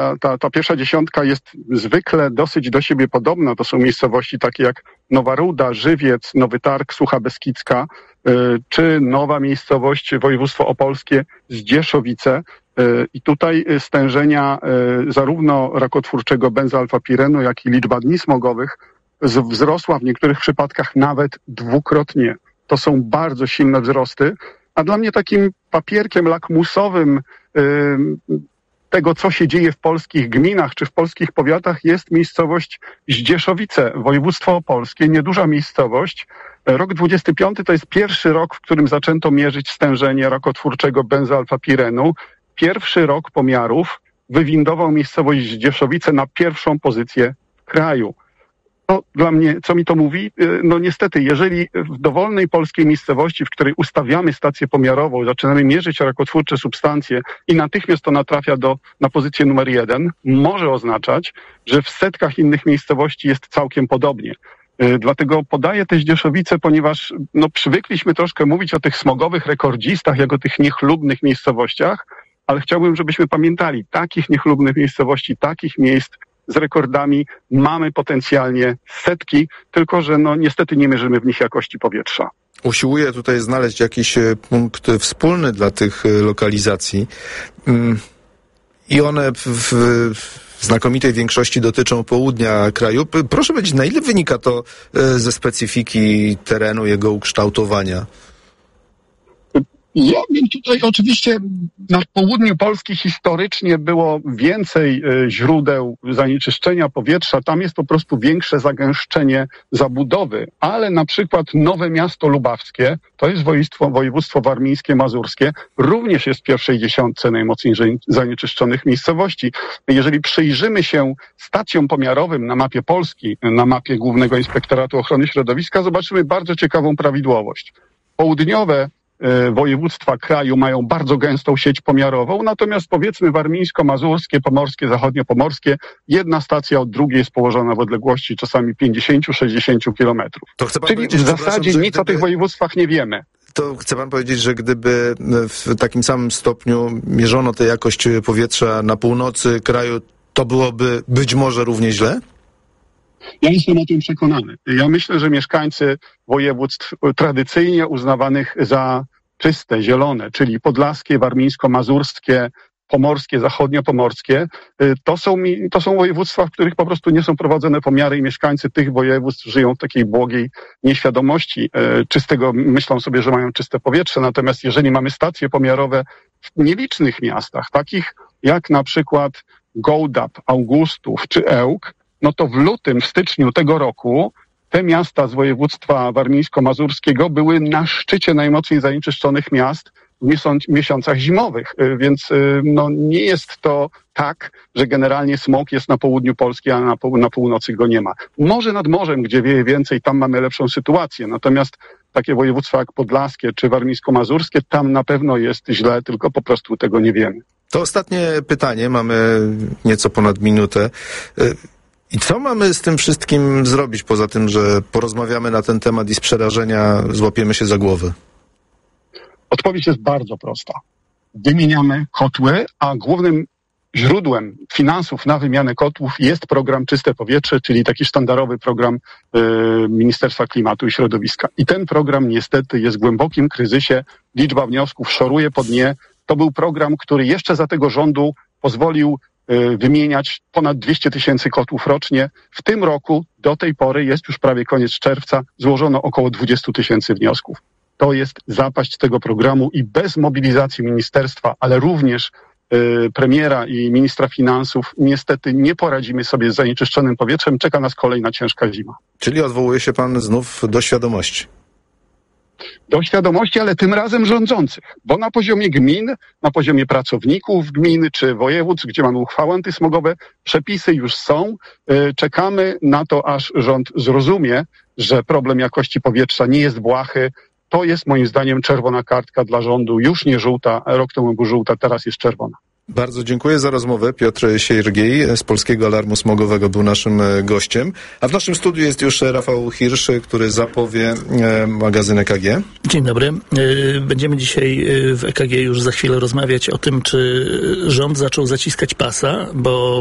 Ta pierwsza dziesiątka jest zwykle dosyć do siebie podobna. To są miejscowości takie jak Nowa Ruda, Żywiec, Nowy Targ, Sucha Beskidzka, czy nowa miejscowość województwo opolskie Zdzieszowice. I tutaj stężenia zarówno rakotwórczego benzalfapirenu, jak i liczba dni smogowych wzrosła w niektórych przypadkach nawet dwukrotnie. To są bardzo silne wzrosty, a dla mnie takim papierkiem lakmusowym tego, co się dzieje w polskich gminach czy w polskich powiatach, jest miejscowość Zdzieszowice, województwo opolskie, nieduża miejscowość. Rok 25 to jest pierwszy rok, w którym zaczęto mierzyć stężenie rakotwórczego benzalfapirenu. Pierwszy rok pomiarów wywindował miejscowość Zdzieszowice na pierwszą pozycję w kraju. To dla mnie, co mi to mówi? No niestety, jeżeli w dowolnej polskiej miejscowości, w której ustawiamy stację pomiarową, zaczynamy mierzyć rakotwórcze substancje i natychmiast to natrafia na pozycję numer 1, może oznaczać, że w setkach innych miejscowości jest całkiem podobnie. Dlatego podaję te Zdzieszowice, ponieważ przywykliśmy troszkę mówić o tych smogowych rekordzistach, jak o tych niechlubnych miejscowościach, ale chciałbym, żebyśmy pamiętali, takich niechlubnych miejscowości, takich miejsc z rekordami mamy potencjalnie setki, tylko że niestety nie mierzymy w nich jakości powietrza. Usiłuję tutaj znaleźć jakiś punkt wspólny dla tych lokalizacji i one w znakomitej większości dotyczą południa kraju. Proszę powiedzieć, na ile wynika to ze specyfiki terenu, jego ukształtowania? Ja wiem, tutaj oczywiście na południu Polski historycznie było więcej źródeł zanieczyszczenia powietrza. Tam jest po prostu większe zagęszczenie zabudowy, ale na przykład Nowe Miasto Lubawskie, to jest województwo warmińskie, mazurskie, również jest w pierwszej dziesiątce najmocniej zanieczyszczonych miejscowości. Jeżeli przyjrzymy się stacjom pomiarowym na mapie Polski, na mapie Głównego Inspektoratu Ochrony Środowiska, zobaczymy bardzo ciekawą prawidłowość. Południowe województwa kraju mają bardzo gęstą sieć pomiarową, natomiast powiedzmy warmińsko-mazurskie, pomorskie, zachodniopomorskie, jedna stacja od drugiej jest położona w odległości czasami 50-60 kilometrów. Czyli w zasadzie nic o tych województwach nie wiemy. To chce pan powiedzieć, że gdyby w takim samym stopniu mierzono tę jakość powietrza na północy kraju, to byłoby być może równie źle? Ja jestem o tym przekonany. Ja myślę, że mieszkańcy województw tradycyjnie uznawanych za czyste, zielone, czyli podlaskie, warmińsko-mazurskie, pomorskie, zachodniopomorskie, to są województwa, w których po prostu nie są prowadzone pomiary i mieszkańcy tych województw żyją w takiej błogiej nieświadomości czystego, myślą sobie, że mają czyste powietrze, natomiast jeżeli mamy stacje pomiarowe w nielicznych miastach, takich jak na przykład Gołdap, Augustów czy Ełk, to w lutym, w styczniu tego roku te miasta z województwa warmińsko-mazurskiego były na szczycie najmocniej zanieczyszczonych miast w miesiącach zimowych. Więc nie jest to tak, że generalnie smog jest na południu Polski, a na północy go nie ma. Może nad morzem, gdzie wieje więcej, tam mamy lepszą sytuację. Natomiast takie województwa jak podlaskie czy warmińsko-mazurskie, tam na pewno jest źle, tylko po prostu tego nie wiemy. To ostatnie pytanie, mamy nieco ponad minutę. I co mamy z tym wszystkim zrobić, poza tym, że porozmawiamy na ten temat i z przerażenia złapiemy się za głowę? Odpowiedź jest bardzo prosta. Wymieniamy kotły, a głównym źródłem finansów na wymianę kotłów jest program Czyste Powietrze, czyli taki sztandarowy program Ministerstwa Klimatu i Środowiska. I ten program niestety jest w głębokim kryzysie, liczba wniosków szoruje po dnie. To był program, który jeszcze za tego rządu pozwolił wymieniać ponad 200 000 kotłów rocznie. W tym roku do tej pory, jest już prawie koniec czerwca, złożono około 20 000 wniosków. To jest zapaść tego programu i bez mobilizacji ministerstwa, ale również premiera i ministra finansów niestety nie poradzimy sobie z zanieczyszczonym powietrzem. Czeka nas kolejna ciężka zima. Czyli odwołuje się pan znów do świadomości. Do świadomości, ale tym razem rządzących, bo na poziomie gmin, na poziomie pracowników gminy czy województw, gdzie mamy uchwały antysmogowe, przepisy już są. Czekamy na to, aż rząd zrozumie, że problem jakości powietrza nie jest błahy. To jest moim zdaniem czerwona kartka dla rządu, już nie żółta, rok temu była żółta, teraz jest czerwona. Bardzo dziękuję za rozmowę. Piotr Siergiej z Polskiego Alarmu Smogowego był naszym gościem. A w naszym studiu jest już Rafał Hirsch, który zapowie magazyn EKG. Dzień dobry. Będziemy dzisiaj w EKG już za chwilę rozmawiać o tym, czy rząd zaczął zaciskać pasa, bo